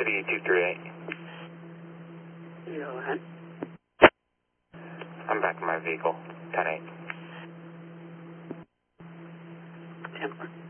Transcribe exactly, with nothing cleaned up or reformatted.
City two three eight. Go ahead. I'm back in my vehicle, ten eight. ten four.